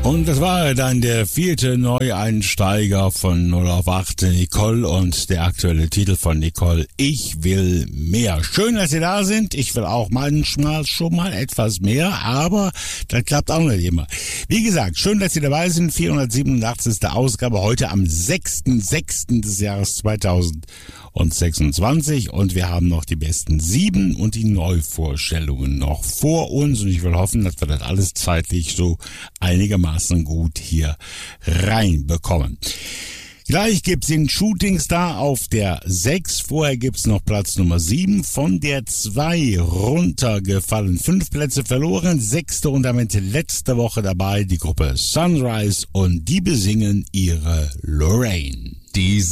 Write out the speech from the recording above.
Und das war dann der 4. Neueinsteiger von 0 auf 8, Nicole, und der aktuelle Titel von Nicole, Ich will mehr. Schön, dass Sie da sind. Ich will auch manchmal schon mal etwas mehr, aber das klappt auch nicht immer. Wie gesagt, schön, dass Sie dabei sind. 487. Ausgabe heute am 6.6. des Jahres 2026 und wir haben noch die besten 7 und die Neuvorstellungen noch vor uns und ich will hoffen, dass wir das alles zeitlich so einigermaßen gut hier reinbekommen. Gleich gibt's den Shooting Star auf der 6. Vorher gibt's noch Platz Nummer 7. Von der 2 runtergefallen. 5 Plätze verloren. 6. und damit letzte Woche dabei die Gruppe Sunrise und die besingen ihre Lorraine.